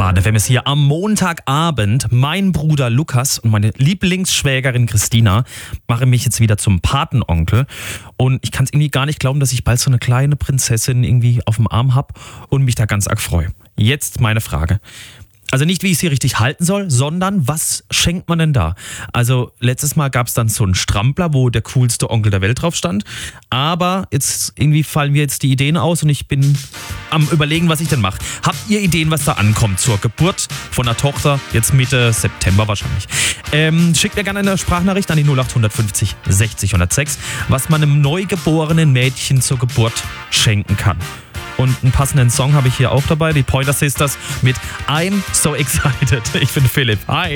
Baden FM ist hier am Montagabend. Mein Bruder Lukas und meine Lieblingsschwägerin Christina machen mich jetzt wieder zum Patenonkel. Und ich kann es irgendwie gar nicht glauben, dass ich bald so eine kleine Prinzessin irgendwie auf dem Arm habe und mich da ganz arg freue. Jetzt meine Frage. Also nicht, wie ich sie richtig halten soll, sondern was schenkt man denn da? Also letztes Mal gab es dann so einen Strampler, wo der coolste Onkel der Welt drauf stand. Aber jetzt irgendwie fallen mir jetzt die Ideen aus und ich bin am Überlegen, was ich denn mache. Habt ihr Ideen, was da ankommt zur Geburt von der Tochter? Jetzt Mitte September wahrscheinlich. Schickt mir gerne eine Sprachnachricht an die 0850 60 106, was man einem neugeborenen Mädchen zur Geburt schenken kann. Und einen passenden Song habe ich hier auch dabei, die Pointer Sisters mit I'm So Excited. Ich bin Philipp. Hi.